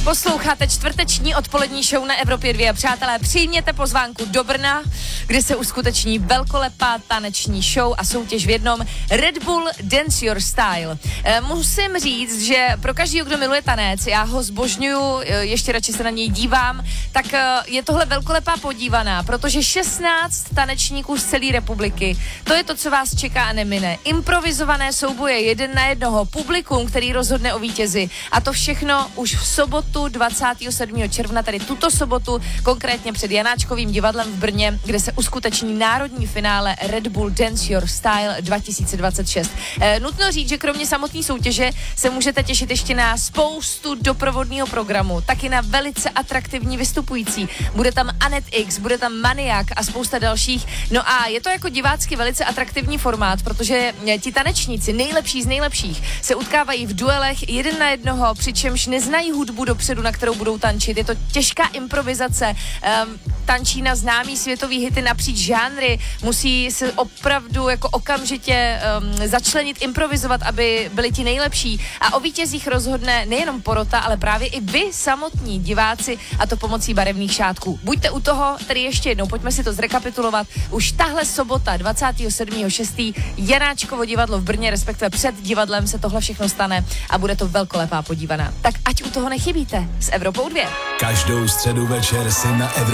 Posloucháte čtvrteční odpolední show na Evropě 2. Přátelé, přijměte pozvánku do Brna, kde se uskuteční velkolepá taneční show a soutěž v jednom Red Bull Dance Your Style. Musím říct, že pro každého, kdo miluje tanec, já ho zbožňuju, ještě radši se na něj dívám, tak je tohle velkolepá podívaná, protože 16 tanečníků z celé republiky, to je to, co vás čeká a nemine. Improvizované souboje 1 na 1, publikum, který rozhodne o vítězi, a to všechno už v sobotu 27. června, tedy tuto sobotu, konkrétně před Janáčkovým divadlem v Brně, kde se uskuteční národní finále Red Bull Dance Your Style 2026. Nutno říct, že kromě samotné soutěže se můžete těšit ještě na spoustu doprovodného programu, taky na velice atraktivní vystupující. Bude tam Anet X, bude tam Maniak a spousta dalších. No a je to jako divácky velice atraktivní formát, protože ti tanečníci, nejlepší z nejlepších, se utkávají v duelech 1 na 1, přičemž neznají hudbu dopředu, na kterou budou tančit. Je to těžká improvizace, tančí na známý světový hity napříč žánry, musí se opravdu jako okamžitě začlenit, improvizovat, aby byli ti nejlepší, a o vítězích rozhodne nejenom porota, ale právě i vy samotní diváci, a to pomocí barevných šátků. Buďte u toho, tedy ještě jednou, pojďme si to zrekapitulovat. Už tahle sobota 27.6. Janáčkovo divadlo v Brně, respektive před divadlem se tohle všechno stane a bude to velkolepá podívaná. Tak ať u toho nechybíte s Evropou 2. Každou středu večer si na Evropě